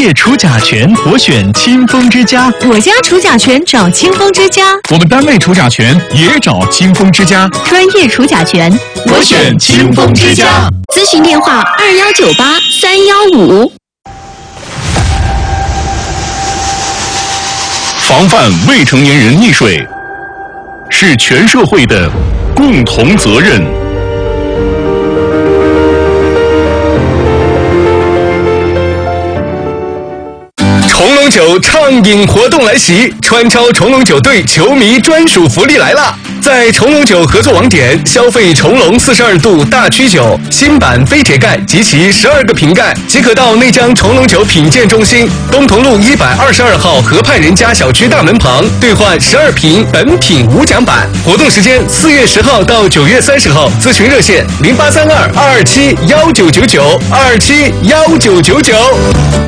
业除甲醛，我选清风之家。 我家除甲醛找清风之家。 我们单位除甲醛也找清风之家。 专业除甲醛， 我选清风之家。 咨询电话2198-315。 防范未成年人溺水，是全社会的共同责任。 重龙酒畅饮活动来袭，川超重龙酒队球迷专属福利来了！在重龙酒合作网点消费重龙42度大曲酒新版飞铁盖及其12个瓶盖，即可到内江重龙酒品鉴中心东同路122号河畔人家小区大门旁兑换12瓶本品无奖版。活动时间4月10号到9月30号，咨询热线0832-227-1999，227-1999。